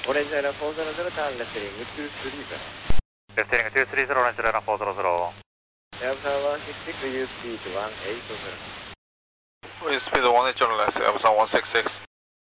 オレンジアイラン400ターンレフテリング230。 レフテリング230、オレンジアイラン400。 エアブサ166、ユースピード180。 Wind speed 180 less, Amazon 166.